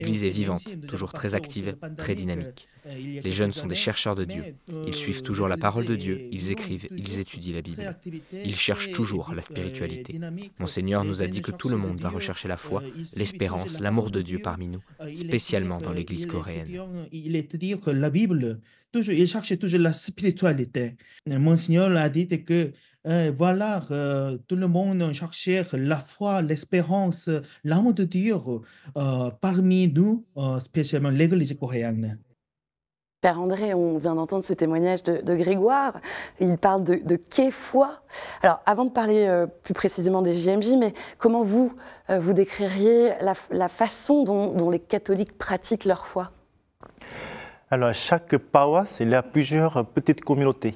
L'Église est vivante, toujours très active, très dynamique. Les jeunes sont des chercheurs de Dieu. Ils suivent toujours la parole de Dieu, ils écrivent, ils étudient la Bible. Ils cherchent toujours la spiritualité. Monseigneur nous a dit que tout le monde va rechercher la foi, l'espérance, l'amour de Dieu parmi nous, spécialement dans l'Église coréenne. Il étudie que la Bible, toujours, il cherche toujours la spiritualité. Monseigneur a dit que voilà, tout le monde cherche la foi, l'espérance, l'amour de Dieu parmi nous, spécialement l'Église coréenne. Père André, on vient d'entendre ce témoignage de Grégoire. Il parle de quai foi. Alors, avant de parler plus précisément des JMJ, mais comment vous, vous décririez la façon dont les catholiques pratiquent leur foi? Alors, à chaque paroisse, il y a plusieurs petites communautés.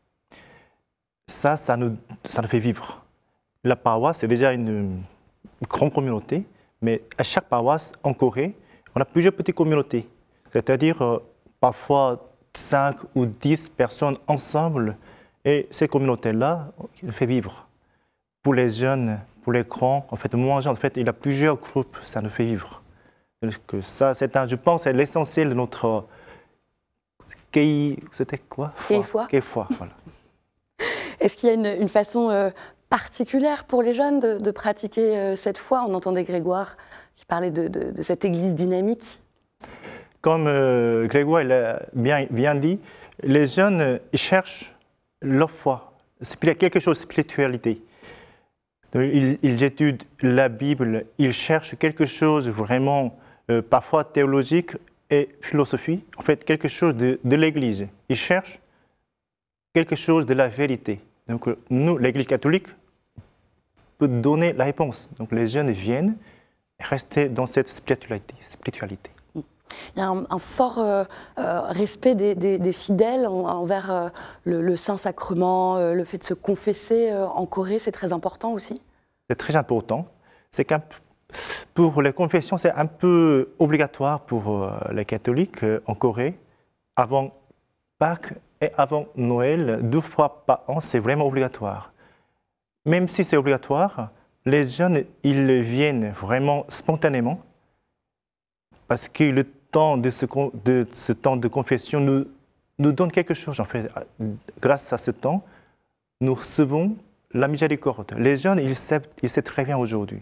Ça nous fait vivre. La paroisse, c'est déjà une grande communauté, mais à chaque paroisse, en Corée, on a plusieurs petites communautés. C'est-à-dire, parfois 5 ou 10 personnes ensemble, et ces communautés-là, il fait vivre. Pour les jeunes, pour les grands, en fait, moins jeunes, en fait, il y a plusieurs groupes, ça nous fait vivre. Que ça, je pense, c'est l'essentiel de notre c'était quoi? Foi. Foi, voilà. Est-ce qu'il y a une façon particulière pour les jeunes de pratiquer cette foi? On entendait Grégoire qui parlait de cette église dynamique. Comme Grégoire l'a bien dit, les jeunes ils cherchent leur foi, quelque chose de spiritualité. Ils étudient la Bible, ils cherchent quelque chose vraiment, parfois théologique et philosophie, en fait quelque chose de l'Église. Ils cherchent quelque chose de la vérité. Donc nous, l'Église catholique, peut donner la réponse. Donc les jeunes viennent rester dans cette spiritualité. Il y a un fort respect des fidèles envers le Saint-Sacrement, le fait de se confesser en Corée, c'est très important aussi? C'est très important. C'est pour les confessions, c'est un peu obligatoire pour les catholiques en Corée. Avant Pâques et avant Noël, 2 fois par an, c'est vraiment obligatoire. Même si c'est obligatoire, les jeunes, ils viennent vraiment spontanément parce que le temps de ce temps de confession nous donne quelque chose. En fait, grâce à ce temps, nous recevons la miséricorde. Les jeunes, ils savent très bien aujourd'hui.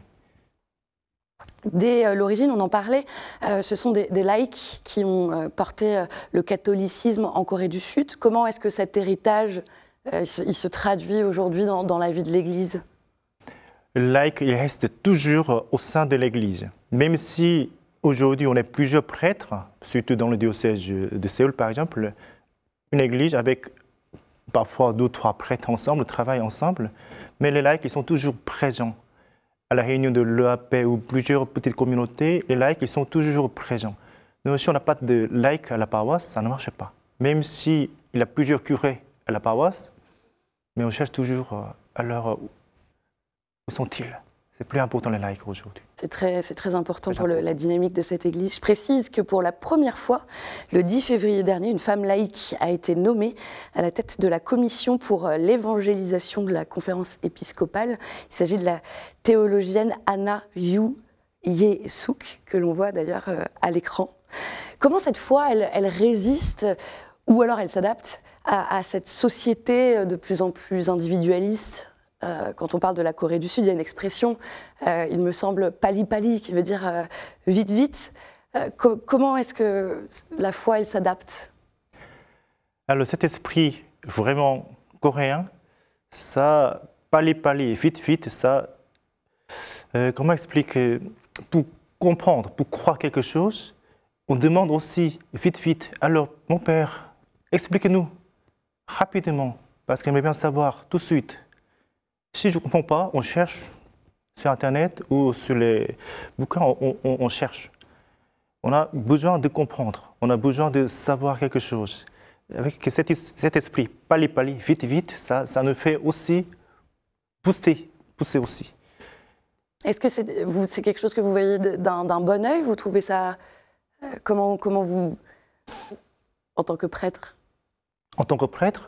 Dès l'origine, on en parlait, ce sont des laïcs qui ont porté le catholicisme en Corée du Sud. Comment est-ce que cet héritage il se traduit aujourd'hui dans la vie de l'Église? Le laïc, il reste toujours au sein de l'Église. Même si aujourd'hui on est plusieurs prêtres, surtout dans le diocèse de Séoul par exemple, une église avec parfois 2 ou 3 prêtres ensemble, travaillent ensemble, mais les laïcs ils sont toujours présents. À la réunion de l'EAP ou plusieurs petites communautés, les laïcs ils sont toujours présents. Donc si on n'a pas de laïcs à la paroisse, ça ne marche pas. Même s'il y a plusieurs curés à la paroisse, mais on cherche toujours à leur... Où sont-ils? C'est plus important les laïcs aujourd'hui. C'est très important pour la dynamique de cette église. Je précise que pour la première fois, le 10 février dernier, une femme laïque a été nommée à la tête de la commission pour l'évangélisation de la conférence épiscopale. Il s'agit de la théologienne Anna Yu Ye-suk, que l'on voit d'ailleurs à l'écran. Comment cette foi, elle résiste, ou alors elle s'adapte à cette société de plus en plus individualiste? Quand on parle de la Corée du Sud, il y a une expression, il me semble, pali-pali, qui veut dire vite, vite. Comment est-ce que la foi, elle s'adapte? Alors cet esprit vraiment coréen, ça, pali-pali, vite, vite, ça, comment expliquer? Pour comprendre, pour croire quelque chose, on demande aussi vite, vite. Alors, mon père, expliquez-nous rapidement, parce qu'on aimerait bien savoir tout de suite. Si je ne comprends pas, on cherche sur Internet ou sur les bouquins, on cherche. On a besoin de comprendre, on a besoin de savoir quelque chose. Avec cet esprit, pali-pali, vite, vite, ça nous fait aussi pousser aussi. Est-ce que c'est quelque chose que vous voyez d'un bon œil? Vous trouvez ça... comment vous... En tant que prêtre? En tant que prêtre,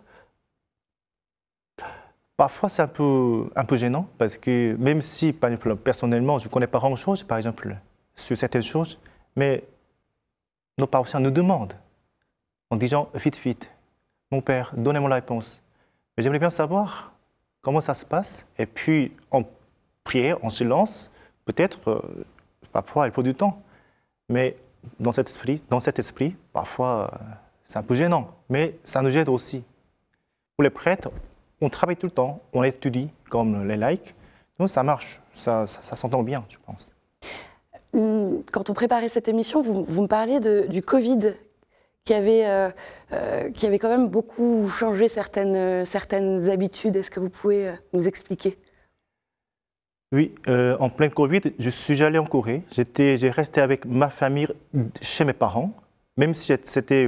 parfois, c'est un peu gênant parce que même si, par exemple, personnellement, je ne connais pas grand-chose, par exemple, sur certaines choses, Mais nos paroissiens nous demandent, en disant vite, vite, mon père, donnez-moi la réponse. Mais j'aimerais bien savoir comment ça se passe. Et puis, en prière, en silence, peut-être, parfois, il faut du temps. Mais dans cet esprit, parfois, c'est un peu gênant. Mais ça nous aide aussi. Pour les prêtres, on travaille tout le temps, on étudie comme les laïcs. Donc ça marche, ça s'entend bien, je pense. Quand on préparait cette émission, vous me parliez du Covid qui avait quand même beaucoup changé certaines habitudes. Est-ce que vous pouvez nous expliquer? Oui, en plein Covid, je suis allé en Corée. J'ai resté avec ma famille chez mes parents, même si c'était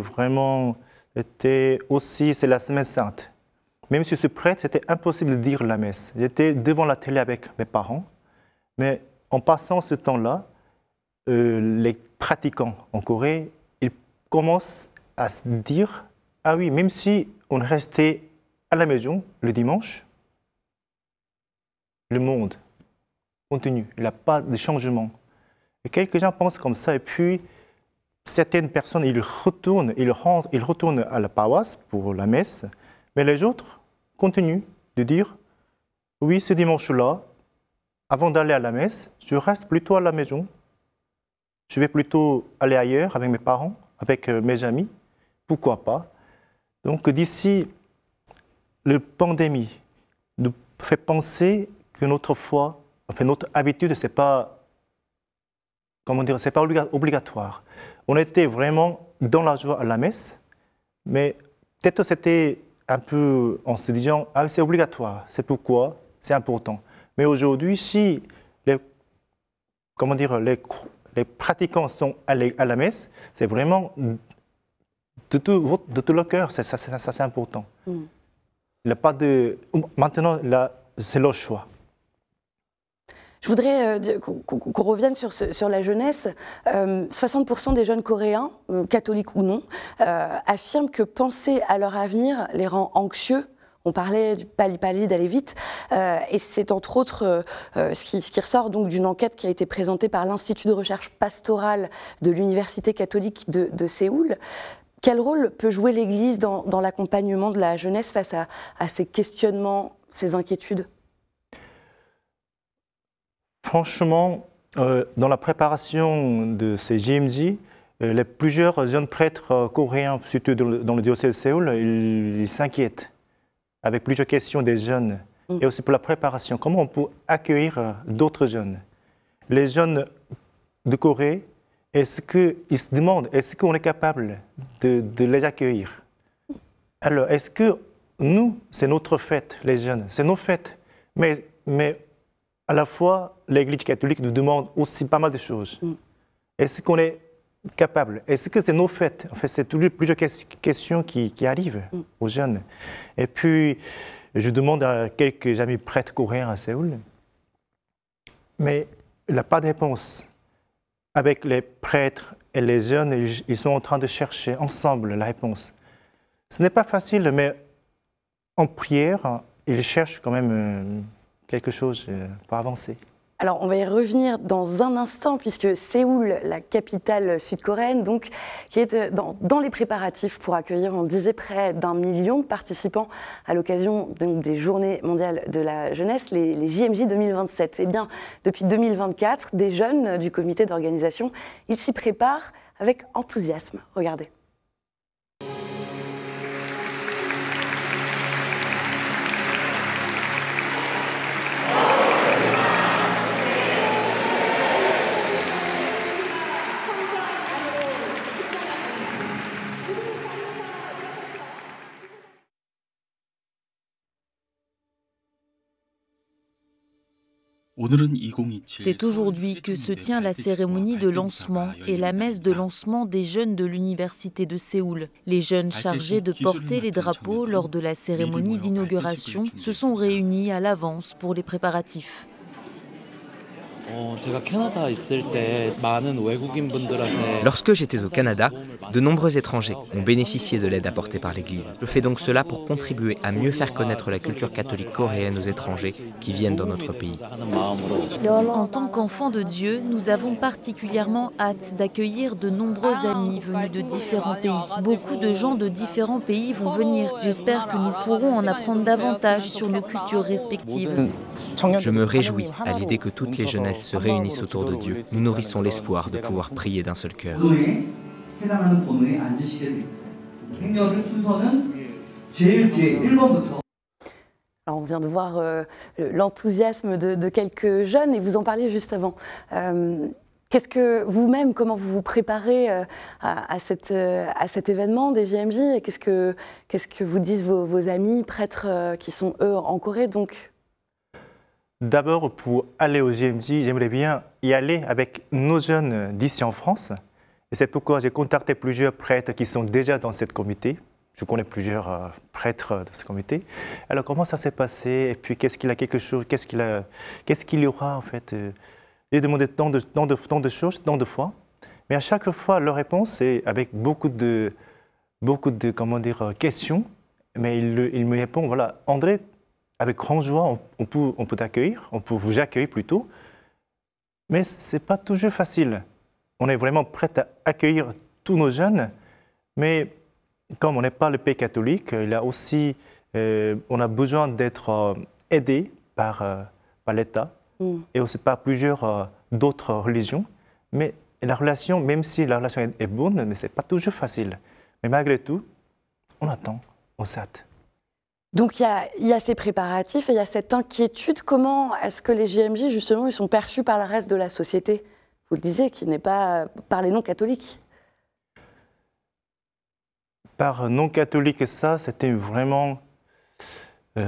aussi, c'est la Semaine Sainte. Même si je suis prêtre, c'était impossible de dire la messe. J'étais devant la télé avec mes parents, mais en passant ce temps-là, les pratiquants en Corée, ils commencent à se dire, ah oui, même si on restait à la maison le dimanche, le monde continue, il n'y a pas de changement. Et quelques gens pensent comme ça, et puis certaines personnes, ils retournent à la paroisse pour la messe, mais les autres continuent de dire, oui, ce dimanche-là, avant d'aller à la messe, je reste plutôt à la maison. Je vais plutôt aller ailleurs avec mes parents, avec mes amis. Pourquoi pas? Donc d'ici, la pandémie nous fait penser que notre foi, notre habitude, c'est pas obligatoire. On était vraiment dans la joie à la messe, mais peut-être c'était un peu en se disant, ah, c'est obligatoire, c'est pourquoi, c'est important. Mais aujourd'hui, si les pratiquants sont à la messe, c'est vraiment de tout leur cœur, ça c'est important. Il n'y a pas de... Maintenant, là, c'est leur choix. Je voudrais qu'on revienne sur la jeunesse. 60% des jeunes Coréens, catholiques ou non, affirment que penser à leur avenir les rend anxieux. On parlait du pali-pali, d'aller vite, et c'est entre autres ce qui ressort donc d'une enquête qui a été présentée par l'Institut de recherche pastorale de l'Université catholique de Séoul. Quel rôle peut jouer l'Église dans l'accompagnement de la jeunesse face à ces questionnements, ces inquiétudes? Franchement, dans la préparation de ces JMJ, plusieurs jeunes prêtres coréens, surtout dans le diocèse de Séoul, ils s'inquiètent avec plusieurs questions des jeunes. Et aussi pour la préparation, comment on peut accueillir d'autres jeunes? Les jeunes de Corée, ils se demandent, est-ce qu'on est capable de les accueillir? Alors, est-ce que nous, c'est notre fête, les jeunes, c'est nos fêtes, mais à la fois, l'Église catholique nous demande aussi pas mal de choses. Est-ce qu'on est capable? Est-ce que c'est nos fêtes? En fait, c'est toujours plusieurs questions qui arrivent aux jeunes. Et puis, je demande à quelques amis prêtres coréens à Séoul, mais il n'y a pas de réponse. Avec les prêtres et les jeunes, ils sont en train de chercher ensemble la réponse. Ce n'est pas facile, mais en prière, ils cherchent quand même quelque chose pour avancer. Alors, on va y revenir dans un instant, puisque Séoul, la capitale sud-coréenne, donc, qui est dans les préparatifs pour accueillir, on disait, près d'1 million de participants à l'occasion des Journées mondiales de la jeunesse, les JMJ 2027. Eh bien, depuis 2024, des jeunes du comité d'organisation, ils s'y préparent avec enthousiasme. Regardez. C'est aujourd'hui que se tient la cérémonie de lancement et la messe de lancement des jeunes de l'Université de Séoul. Les jeunes chargés de porter les drapeaux lors de la cérémonie d'inauguration se sont réunis à l'avance pour les préparatifs. Lorsque j'étais au Canada, de nombreux étrangers ont bénéficié de l'aide apportée par l'Église. Je fais donc cela pour contribuer à mieux faire connaître la culture catholique coréenne aux étrangers qui viennent dans notre pays. En tant qu'enfants de Dieu, nous avons particulièrement hâte d'accueillir de nombreux amis venus de différents pays. Beaucoup de gens de différents pays vont venir. J'espère que nous pourrons en apprendre davantage sur nos cultures respectives. Je me réjouis à l'idée que toutes les jeunesses se réunissent autour de Dieu. Nous nourrissons l'espoir de pouvoir prier d'un seul cœur. Alors on vient de voir l'enthousiasme de quelques jeunes et vous en parliez juste avant. Qu'est-ce que vous-même, comment vous vous préparez à cet événement des JMJ et qu'est-ce que vous disent vos amis prêtres qui sont eux en Corée donc? D'abord, pour aller au JMJ, j'aimerais bien y aller avec nos jeunes d'ici en France. Et c'est pourquoi j'ai contacté plusieurs prêtres qui sont déjà dans ce comité. Je connais plusieurs prêtres de ce comité. Alors, comment ça s'est passé? Et puis, qu'est-ce qu'il y aura en fait? J'ai demandé tant de choses, tant de fois. Mais à chaque fois, leur réponse est avec beaucoup de questions. Mais il me répond, voilà, André, avec grande joie, on peut t'accueillir, on peut vous accueillir plutôt. Mais ce n'est pas toujours facile. On est vraiment prêt à accueillir tous nos jeunes, mais comme on n'est pas le pays catholique, il y a aussi, on a besoin d'être aidé par l'État et aussi par plusieurs d'autres religions. Mais la relation, même si la relation est bonne, mais ce n'est pas toujours facile. Mais malgré tout, on attend, on s'attend. Donc il y a ces préparatifs et il y a cette inquiétude. Comment est-ce que les JMJ, justement, ils sont perçus par le reste de la société? Vous le disiez, qui n'est pas par les non-catholiques. Par non-catholiques, ça, c'était vraiment... je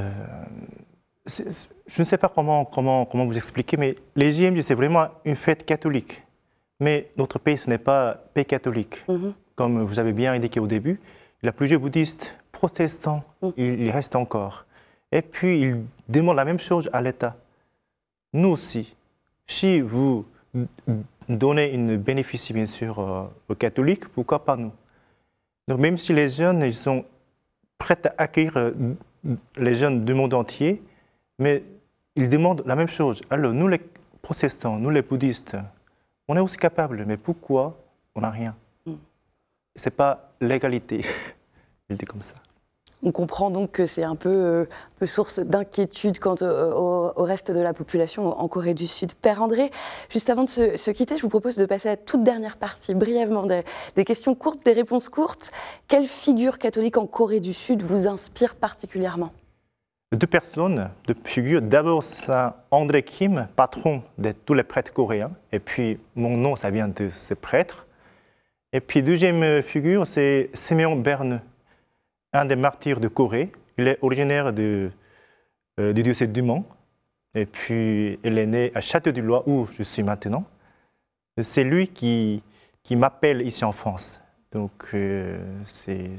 ne sais pas comment vous expliquer, mais les JMJ, c'est vraiment une fête catholique. Mais notre pays, ce n'est pas pays catholique. Comme vous avez bien indiqué au début, il y a plusieurs bouddhistes, protestants, il reste encore. Et puis, ils demandent la même chose à l'État. Nous aussi, si vous donnez une bénéfice, bien sûr, aux catholiques, pourquoi pas nous? Donc, même si les jeunes, ils sont prêts à accueillir les jeunes du monde entier, mais ils demandent la même chose. Alors, nous, les protestants, nous, les bouddhistes, on est aussi capables, mais pourquoi on n'a rien? Ce n'est pas l'égalité. Je le dis comme ça. On comprend donc que c'est un peu source d'inquiétude quant au reste de la population en Corée du Sud. Père André, juste avant de se quitter, je vous propose de passer à la toute dernière partie, brièvement, des questions courtes, des réponses courtes. Quelle figure catholique en Corée du Sud vous inspire particulièrement? Deux personnes, deux figures. D'abord, c'est André Kim, patron de tous les prêtres coréens. Et puis, mon nom, ça vient de ce prêtre. Et puis, deuxième figure, c'est Siméon Berneux, un des martyrs de Corée. Il est originaire du diocèse du Mans. Et puis, il est né à Château-du-Loir, où je suis maintenant. C'est lui qui m'appelle ici en France. Donc, c'est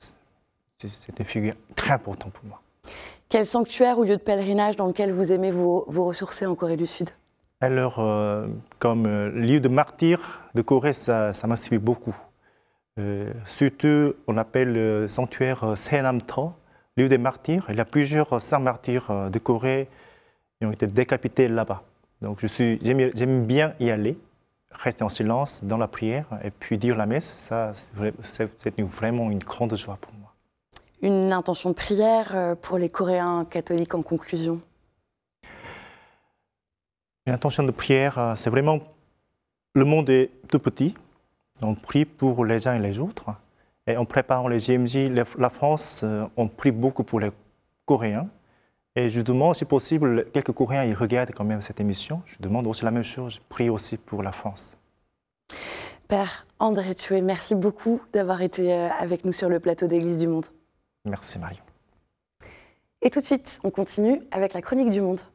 une figure très importante pour moi. Quel sanctuaire ou lieu de pèlerinage dans lequel vous aimez vous ressourcer en Corée du Sud? Alors, comme lieu de martyr de Corée, ça m'inspire beaucoup. Surtout, on appelle le sanctuaire Saenam-to, lieu des martyrs. Il y a plusieurs saints martyrs de Corée qui ont été décapités là-bas. Donc, j'aime bien y aller, rester en silence dans la prière et puis dire la messe. Ça, c'est vraiment une grande joie pour moi. Une intention de prière pour les Coréens catholiques en conclusion? Une intention de prière, c'est vraiment... Le monde est tout petit. On prie pour les uns et les autres. Et en préparant les JMJ, la France, on prie beaucoup pour les Coréens. Et je demande, si possible, quelques Coréens, ils regardent quand même cette émission. Je demande aussi la même chose, je prie aussi pour la France. Père André Chouet, merci beaucoup d'avoir été avec nous sur le plateau d'Église du Monde. Merci Marion. Et tout de suite, on continue avec la chronique du Monde.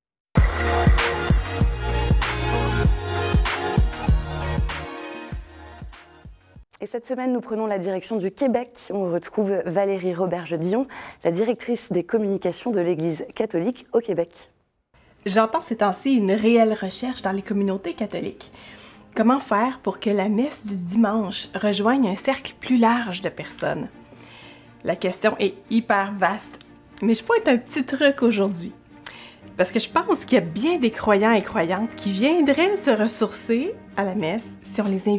Et cette semaine, nous prenons la direction du Québec. On retrouve Valérie Roberge-Dion, la directrice des communications de l'Église catholique au Québec. J'entends ces temps-ci une réelle recherche dans les communautés catholiques. Comment faire pour que la messe du dimanche rejoigne un cercle plus large de personnes? La question est hyper vaste, mais je pointe un petit truc aujourd'hui. Parce que je pense qu'il y a bien des croyants et croyantes qui viendraient se ressourcer à la messe si on les